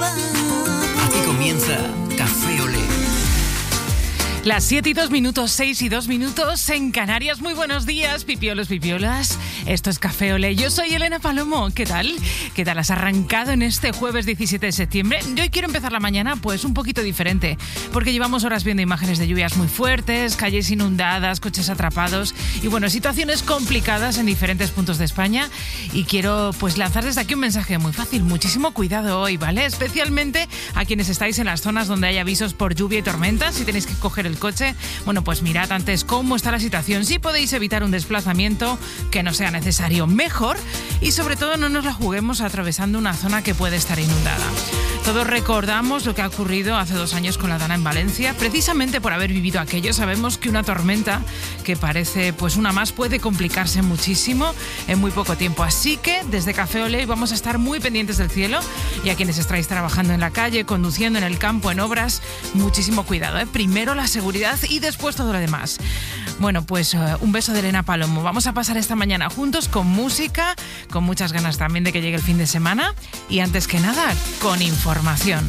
Aquí comienza Café Olé. Las 7:02, 6:02 en Canarias. Muy buenos días, pipiolos, pipiolas. Esto es Café Olé. Yo soy Elena Palomo. ¿Qué tal? ¿Qué tal has arrancado en este jueves 17 de septiembre? Yo hoy quiero empezar la mañana pues un poquito diferente, porque llevamos horas viendo imágenes de lluvias muy fuertes, calles inundadas, coches atrapados y bueno, situaciones complicadas en diferentes puntos de España. Y quiero pues lanzar desde aquí un mensaje muy fácil. Muchísimo cuidado hoy, ¿vale? Especialmente a quienes estáis en las zonas donde hay avisos por lluvia y tormentas. Si tenéis que coger el coche, bueno, pues mirad antes cómo está la situación. Si podéis evitar un desplazamiento que no sea necesario, mejor. Y sobre todo no nos la juguemos atravesando una zona que puede estar inundada. Todos recordamos lo que ha ocurrido hace 2 años con la Dana en Valencia. Precisamente por haber vivido aquello, sabemos que una tormenta que parece pues una más puede complicarse muchísimo en muy poco tiempo. Así que desde Café Olé vamos a estar muy pendientes del cielo, y a quienes estáis trabajando en la calle, conduciendo en el campo, en obras, muchísimo cuidado, ¿eh? Primero la seguridad y después todo lo demás. Bueno, pues un beso de Elena Palomo. Vamos a pasar esta mañana juntos con música, con muchas ganas también de que llegue el fin de semana y antes que nada, con información.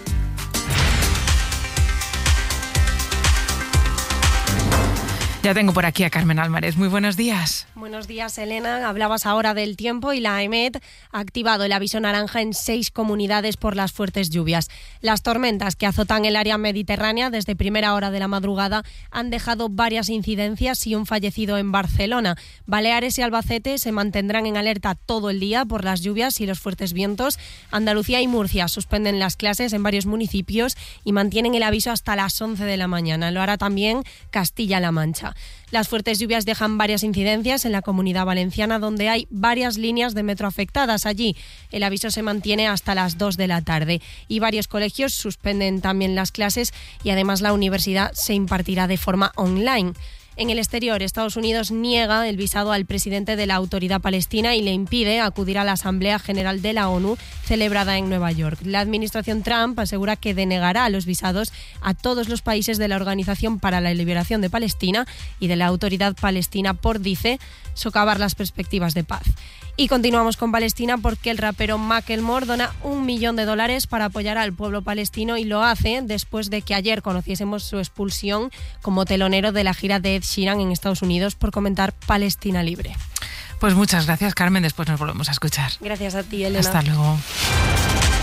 Ya tengo por aquí a Carmen Álvarez. Muy buenos días. Buenos días, Elena. Hablabas ahora del tiempo y la EMET ha activado el aviso naranja en 6 comunidades por las fuertes lluvias. Las tormentas que azotan el área mediterránea desde primera hora de la madrugada han dejado varias incidencias y un fallecido en Barcelona. Baleares y Albacete se mantendrán en alerta todo el día por las lluvias y los fuertes vientos. Andalucía y Murcia suspenden las clases en varios municipios y mantienen el aviso hasta las 11 de la mañana. Lo hará también Castilla-La Mancha. Las fuertes lluvias dejan varias incidencias en la Comunidad Valenciana, donde hay varias líneas de metro afectadas. Allí el aviso se mantiene hasta las 2 de la tarde y varios colegios suspenden también las clases y además la universidad se impartirá de forma online. En el exterior, Estados Unidos niega el visado al presidente de la Autoridad Palestina y le impide acudir a la Asamblea General de la ONU celebrada en Nueva York. La administración Trump asegura que denegará los visados a todos los países de la Organización para la Liberación de Palestina y de la Autoridad Palestina por, dice, socavar las perspectivas de paz. Y continuamos con Palestina porque el rapero Macklemore dona $1 millón para apoyar al pueblo palestino y lo hace después de que ayer conociésemos su expulsión como telonero de la gira de Ed Sheeran en Estados Unidos por comentar Palestina libre. Pues muchas gracias, Carmen. Después nos volvemos a escuchar. Gracias a ti, Elena. Hasta luego.